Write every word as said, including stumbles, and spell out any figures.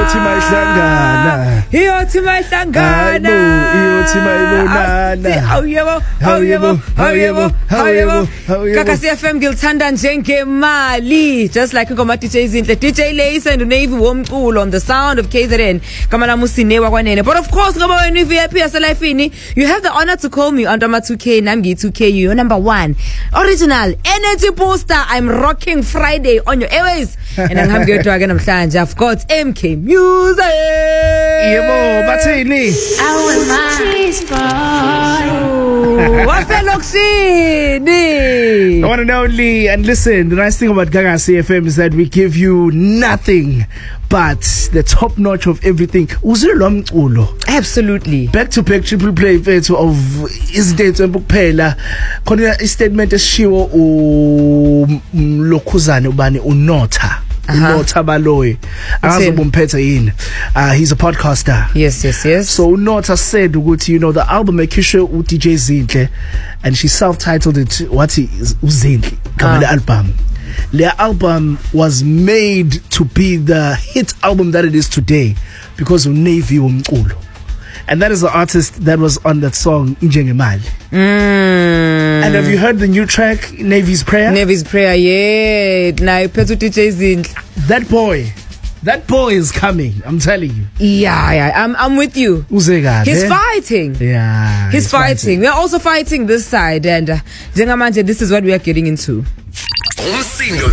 iyothi mayihlangana iyothi mayihlangana iyothi mayibonana awuyebo awuyebo awuyebo awuyebo kaka C F M ngilithanda njengemali just like ngoma D J Zinhle D J Lace and Navy womculo on the sound of K Z N kama la musinewa kwanene. But of course ngoba wena V I P yaselifini, you have the honor to call me under my two K nami ngi two K, you number one original energy booster. I'm rocking Friday on your airways and I'm going to again namhlanje I've got M K Music. Yebo bathini waselokishini. The one and only. And listen, the nice thing about Gaga C F M is that we give you nothing but the top notch of everything. Uzilo mculo. Absolutely. Back to back triple play fethu of izinto embukuphela. Khona istatement eshiwo uLokhuzane ubani uNotha. Unotha Baloyi. Akazobumphethe yini. Uh he's a podcaster. Yes, yes, yes. So Unotha said ukuthi, you know, the album ekhiswe u D J Zinhle and she self-titled it what is uZinhle kama le album. The album was made to be the hit album that it is today because of Navy womculo. And that is the artist that was on that song Injengemali. Mm. And have you heard the new track Navy's Prayer? Navy's Prayer, yeah. Now Pethu D J Zinhle. That boy, that boy is coming. I'm telling you. Yeah, yeah. I'm, I'm with you. Uzega, he's eh? fighting. Yeah, he's, he's fighting. fighting. We're also fighting this side, and uh, Jengamanje, this is what we are getting into.